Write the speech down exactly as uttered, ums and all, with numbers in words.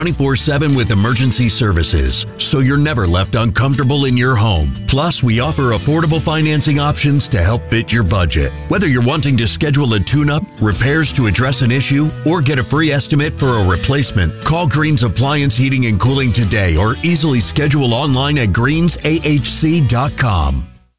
twenty-four seven with emergency services, so you're never left uncomfortable in your home. Plus, we offer affordable financing options to help fit your budget. Whether you're wanting to schedule a tune-up, repairs to address an issue, or get a free estimate for a replacement, call Green's Appliance Heating and Cooling today or easily schedule online at greens a h c dot com.